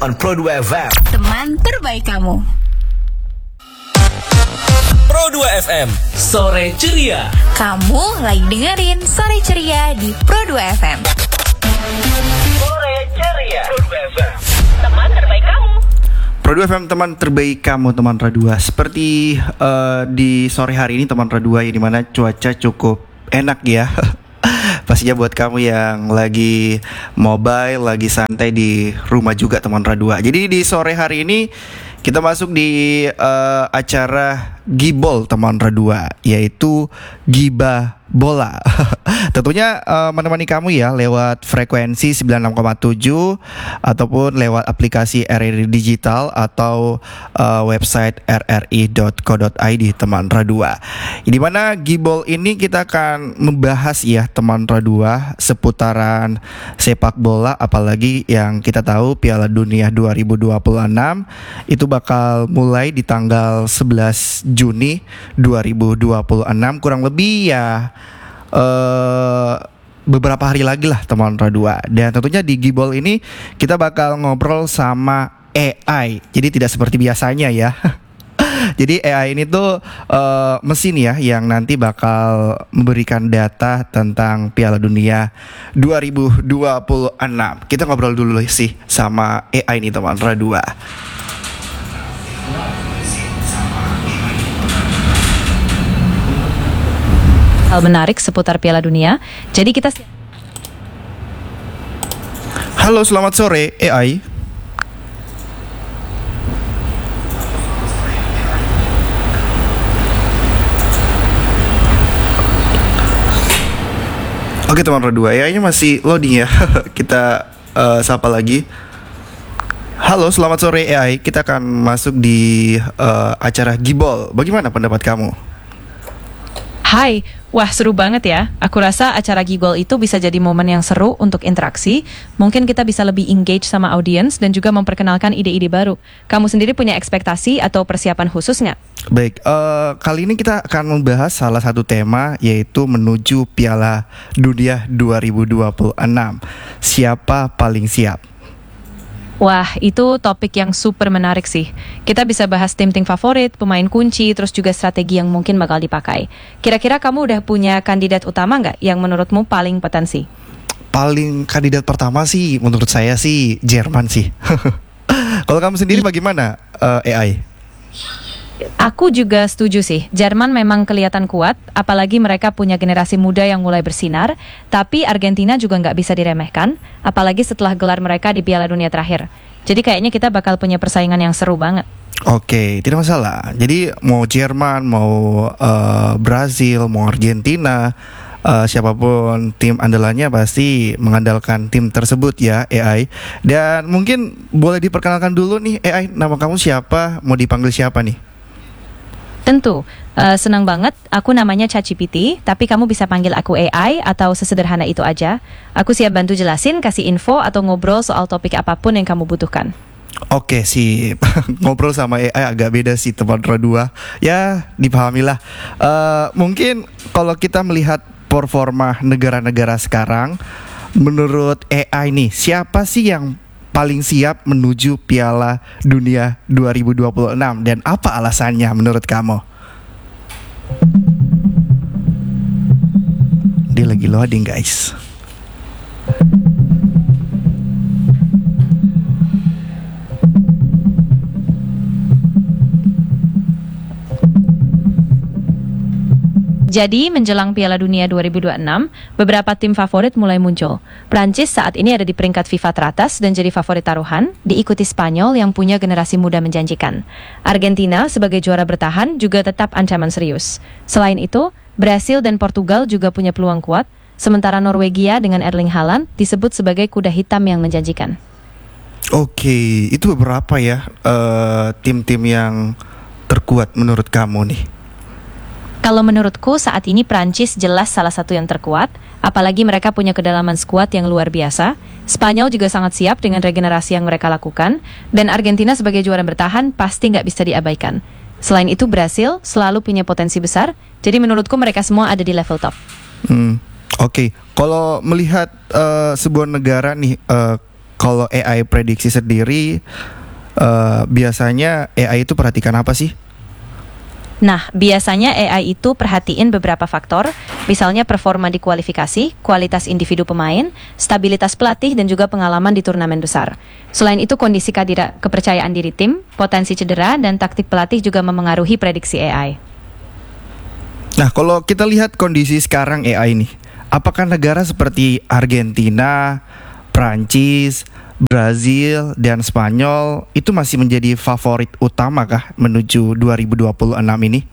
on Pro2 FM. Teman terbaik kamu. Pro2 FM, sore ceria. Kamu lagi dengerin Sore Ceria di Pro2 FM. Sore ceria. Pro2 FM. Teman terbaik kamu. Pro2 FM, teman terbaik kamu, teman Radua. Seperti di sore hari ini teman Radua, ya, dimana cuaca cukup enak ya. Pastinya buat kamu yang lagi mobile, lagi santai di rumah juga teman Radua. Jadi di sore hari ini kita masuk di acara Gibol teman Radua, yaitu Gibah Bola. Tentunya menemani kamu ya lewat frekuensi 96,7 ataupun lewat aplikasi RRI Digital atau website rri.co.id teman Radua. Di mana Gibol ini kita akan membahas ya teman Radua seputaran sepak bola, apalagi yang kita tahu Piala Dunia 2026 itu bakal mulai di tanggal 11 Juni 2026, kurang lebih ya beberapa hari lagi lah teman Radua. Dan tentunya di Gibol ini kita bakal ngobrol sama AI. Jadi tidak seperti biasanya ya. Jadi AI ini tuh mesin ya yang nanti bakal memberikan data tentang Piala Dunia 2026. Kita ngobrol dulu sih sama AI ini teman Radua. Hal menarik seputar Piala Dunia. Jadi kita Halo, selamat sore AI. Oke teman Radua, AI-nya masih loading ya. Kita sapa lagi. Halo, selamat sore AI. Kita akan masuk di acara Gibol. Bagaimana pendapat kamu? Hai, wah seru banget ya. Aku rasa acara Gigol itu bisa jadi momen yang seru untuk interaksi. Mungkin kita bisa lebih engage sama audiens dan juga memperkenalkan ide-ide baru. Kamu sendiri punya ekspektasi atau persiapan khusus nggak? Baik, kali ini kita akan membahas salah satu tema, yaitu menuju Piala Dunia 2026. Siapa paling siap? Wah, itu topik yang super menarik sih. Kita bisa bahas tim-tim favorit, pemain kunci, terus juga strategi yang mungkin bakal dipakai. Kira-kira kamu udah punya kandidat utama nggak yang menurutmu paling potensi? Paling kandidat pertama sih, menurut saya sih Jerman sih. Kalau kamu sendiri bagaimana AI? Aku juga setuju sih, Jerman memang kelihatan kuat, apalagi mereka punya generasi muda yang mulai bersinar, tapi Argentina juga nggak bisa diremehkan, apalagi setelah gelar mereka di Piala Dunia terakhir. Jadi kayaknya kita bakal punya persaingan yang seru banget. Oke, tidak masalah. Jadi mau Jerman, mau Brazil, mau Argentina, siapapun tim andalannya pasti mengandalkan tim tersebut ya AI. Dan mungkin boleh diperkenalkan dulu nih AI, nama kamu siapa, mau dipanggil siapa nih? Tentu, senang banget. Aku namanya ChatGPT, tapi kamu bisa panggil aku AI atau sesederhana itu aja. Aku siap bantu jelasin, kasih info atau ngobrol soal topik apapun yang kamu butuhkan. Oke sih, ngobrol sama AI agak beda sih teman Radua. Ya, dipahamilah. Mungkin kalau kita melihat performa negara-negara sekarang, menurut AI nih, siapa sih yang paling siap menuju Piala Dunia 2026 dan apa alasannya menurut kamu? Dia lagi loading guys. Jadi, menjelang Piala Dunia 2026, beberapa tim favorit mulai muncul. Prancis saat ini ada di peringkat FIFA teratas dan jadi favorit taruhan, diikuti Spanyol yang punya generasi muda menjanjikan. Argentina sebagai juara bertahan juga tetap ancaman serius. Selain itu, Brasil dan Portugal juga punya peluang kuat, sementara Norwegia dengan Erling Haaland disebut sebagai kuda hitam yang menjanjikan. Oke, itu beberapa ya tim-tim yang terkuat menurut kamu nih. Kalau menurutku saat ini Prancis jelas salah satu yang terkuat, apalagi mereka punya kedalaman skuad yang luar biasa. Spanyol juga sangat siap dengan regenerasi yang mereka lakukan, dan Argentina sebagai juara bertahan pasti nggak bisa diabaikan. Selain itu Brasil selalu punya potensi besar, jadi menurutku mereka semua ada di level top. Oke. Kalau melihat sebuah negara nih, kalau AI prediksi sendiri, biasanya AI itu perhatikan apa sih? Nah, biasanya AI itu perhatiin beberapa faktor, misalnya performa di kualifikasi, kualitas individu pemain, stabilitas pelatih, dan juga pengalaman di turnamen besar. Selain itu, kondisi kepercayaan diri tim, potensi cedera, dan taktik pelatih juga memengaruhi prediksi AI. Nah, kalau kita lihat kondisi sekarang AI nih, apakah negara seperti Argentina, Prancis, Brazil, dan Spanyol itu masih menjadi favorit utama kah menuju 2026 ini?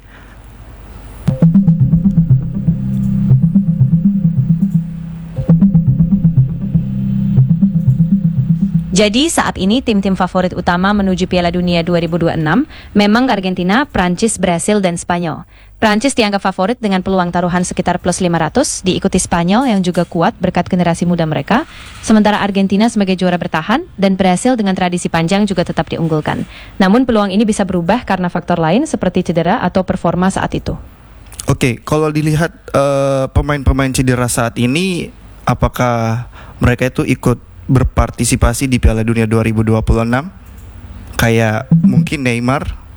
Jadi saat ini tim-tim favorit utama menuju Piala Dunia 2026 memang Argentina, Prancis, Brasil, dan Spanyol. Prancis dianggap favorit dengan peluang taruhan sekitar plus 500, diikuti Spanyol yang juga kuat berkat generasi muda mereka, sementara Argentina sebagai juara bertahan, dan Brasil dengan tradisi panjang juga tetap diunggulkan. Namun peluang ini bisa berubah karena faktor lain seperti cedera atau performa saat itu. Oke, kalau dilihat pemain-pemain cedera saat ini, apakah mereka itu ikut berpartisipasi di Piala Dunia 2026? Kayak mungkin Neymar.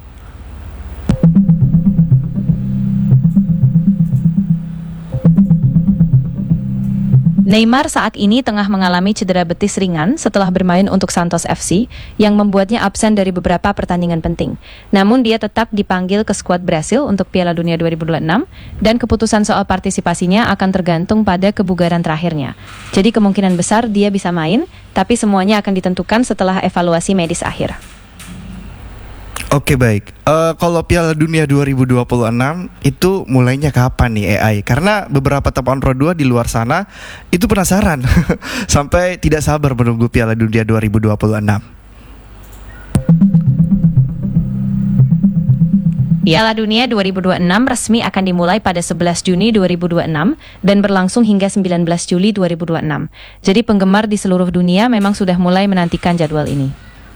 Neymar saat ini tengah mengalami cedera betis ringan setelah bermain untuk Santos FC yang membuatnya absen dari beberapa pertandingan penting. Namun dia tetap dipanggil ke skuad Brasil untuk Piala Dunia 2026 dan keputusan soal partisipasinya akan tergantung pada kebugaran terakhirnya. Jadi kemungkinan besar dia bisa main, tapi semuanya akan ditentukan setelah evaluasi medis akhir. Oke, baik. Kalau Piala Dunia 2026 itu mulainya kapan nih AI? Karena beberapa teman Pro 2 di luar sana itu penasaran sampai tidak sabar menunggu Piala Dunia 2026. Piala Dunia 2026 resmi akan dimulai pada 11 Juni 2026 dan berlangsung hingga 19 Juli 2026. Jadi penggemar di seluruh dunia memang sudah mulai menantikan jadwal ini.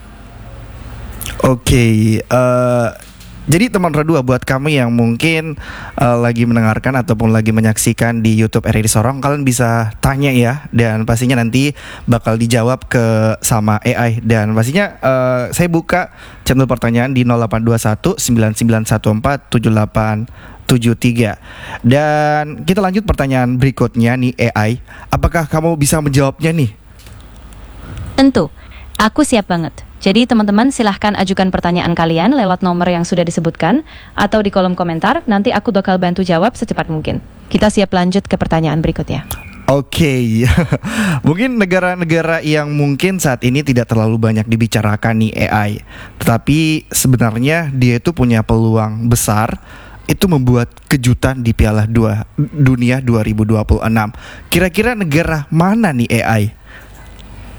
Oke, jadi teman Radua, buat kamu yang mungkin lagi mendengarkan ataupun lagi menyaksikan di YouTube RRI Sorong, kalian bisa tanya ya, dan pastinya nanti bakal dijawab sama AI. Dan pastinya saya buka channel pertanyaan di 0821 9914 7873. Dan kita lanjut pertanyaan berikutnya nih AI, apakah kamu bisa menjawabnya nih? Tentu, aku siap banget. Jadi teman-teman silahkan ajukan pertanyaan kalian lewat nomor yang sudah disebutkan atau di kolom komentar, nanti aku bakal bantu jawab secepat mungkin. Kita siap lanjut ke pertanyaan berikutnya. Oke, mungkin negara-negara yang mungkin saat ini tidak terlalu banyak dibicarakan nih AI, tetapi sebenarnya dia itu punya peluang besar itu membuat kejutan di Piala Dunia 2026. Kira-kira negara mana nih AI?